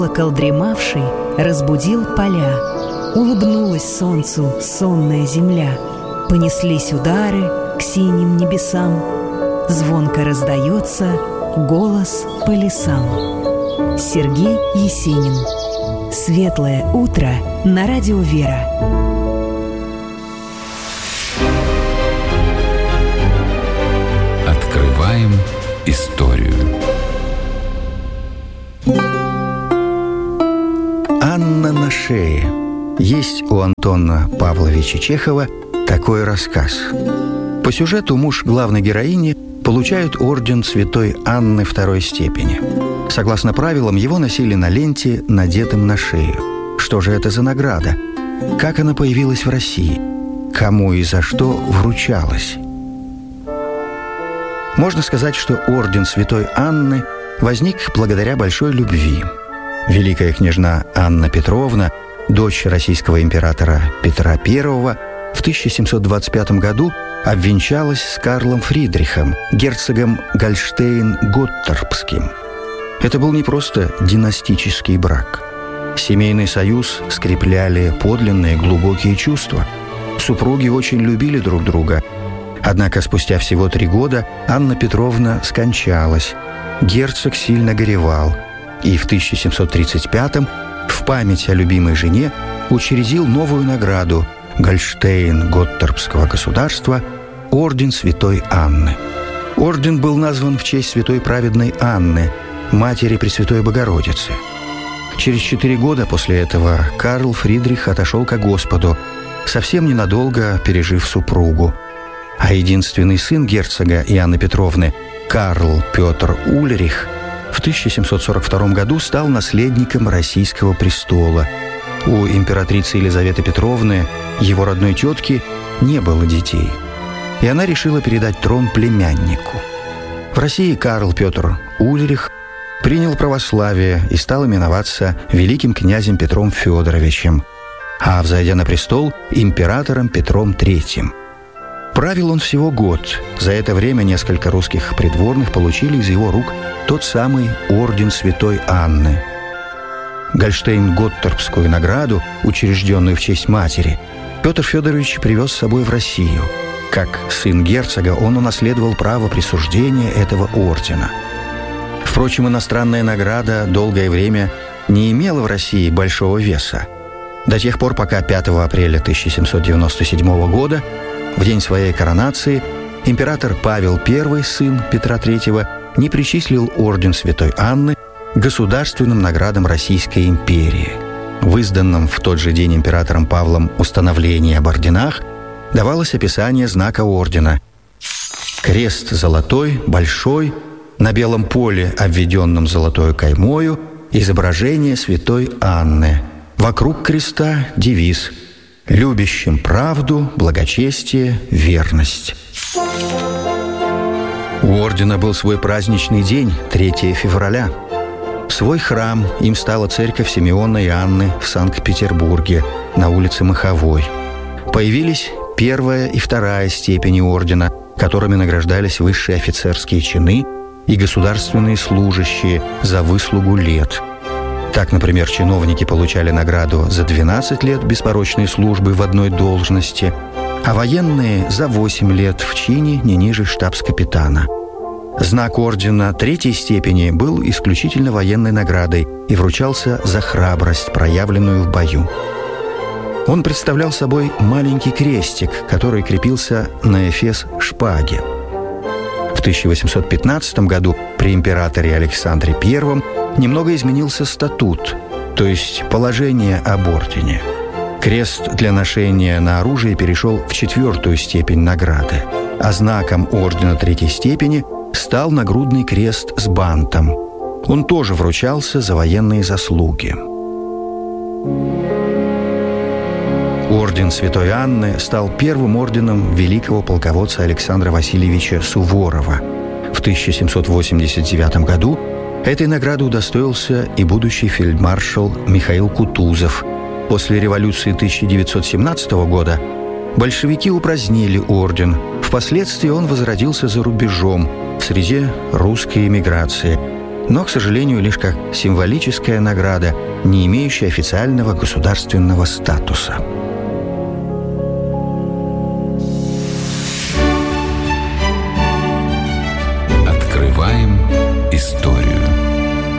Колокол дремавший разбудил поля. Улыбнулась солнцу сонная земля. Понеслись удары к синим небесам. Звонко раздается голос по лесам. Сергей Есенин. Светлое утро на радио «Вера». Открываем историю. «Анна на шее». Есть у Антона Павловича Чехова такой рассказ. По сюжету муж главной героини получает орден Святой Анны второй степени. Согласно правилам, его носили на ленте, надетым на шею. Что же это за награда? Как она появилась в России? Кому и за что вручалась? Можно сказать, что орден Святой Анны возник благодаря большой любви. Великая княжна Анна Петровна, дочь российского императора Петра I, в 1725 году обвенчалась с Карлом Фридрихом, герцогом Гольштейн-Готторпским. Это был не просто династический брак. Семейный союз скрепляли подлинные глубокие чувства. Супруги очень любили друг друга. Однако спустя всего 3 года Анна Петровна скончалась. Герцог сильно горевал. И в 1735-м в память о любимой жене учредил новую награду Гольштейн-Готторпского государства – Орден Святой Анны. Орден был назван в честь святой праведной Анны, матери Пресвятой Богородицы. Через 4 года после этого Карл Фридрих отошел ко Господу, совсем ненадолго пережив супругу. А единственный сын герцога и Анны Петровны, Карл Петр Ульрих, в 1742 году стал наследником российского престола. У императрицы Елизаветы Петровны, его родной тетки, не было детей. И она решила передать трон племяннику. В России Карл Петр Ульрих принял православие и стал именоваться великим князем Петром Федоровичем, а, взойдя на престол, императором Петром III. Правил он всего год. За это время несколько русских придворных получили из его рук тот самый орден Святой Анны. Гольштейн-Готторпскую награду, учрежденную в честь матери, Петр Федорович привез с собой в Россию. Как сын герцога он унаследовал право присуждения этого ордена. Впрочем, иностранная награда долгое время не имела в России большого веса. До тех пор, пока 5 апреля 1797 года, в день своей коронации, император Павел I, сын Петра III, не причислил орден Святой Анны к государственным наградам Российской империи. В изданном в тот же день императором Павлом установлении об орденах давалось описание знака ордена. Крест золотой, большой, на белом поле, обведенном золотой каймою, изображение Святой Анны. Вокруг креста девиз: «Любящим правду, благочестие, верность». У ордена был свой праздничный день, 3 февраля. Свой храм им стала церковь Симеона и Анны в Санкт-Петербурге на улице Маховой. Появились 1 и 2 степени ордена, которыми награждались высшие офицерские чины и государственные служащие за выслугу лет. Так, например, чиновники получали награду за 12 лет беспорочной службы в одной должности, а военные за 8 лет в чине не ниже штабс-капитана. Знак ордена 3 степени был исключительно военной наградой и вручался за храбрость, проявленную в бою. Он представлял собой маленький крестик, который крепился на эфес шпаги. В 1815 году при императоре Александре I немного изменился статут, то есть положение об ордене. Крест для ношения на оружии перешел в 4 степень награды, а знаком ордена 3 степени стал нагрудный крест с бантом. Он тоже вручался за военные заслуги. Орден Святой Анны стал первым орденом великого полководца Александра Васильевича Суворова. В 1789 году этой награды удостоился и будущий фельдмаршал Михаил Кутузов. После революции 1917 года большевики упразднили орден. Впоследствии он возродился за рубежом, в среде русской эмиграции. но, к сожалению, лишь как символическая награда, не имеющая официального государственного статуса. Открываем историю.